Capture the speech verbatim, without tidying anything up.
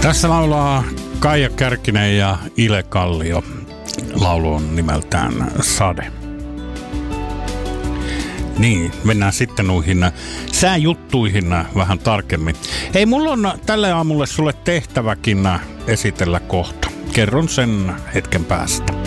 Tässä laulaa Kaija Kärkinen ja Ile Kallio. Laulu on nimeltään Sade. Niin, mennään sitten noihin sääjuttuihin vähän tarkemmin. Hei, mulla on tälle aamulle sulle tehtäväkin esitellä kohta. Kerron sen hetken päästä.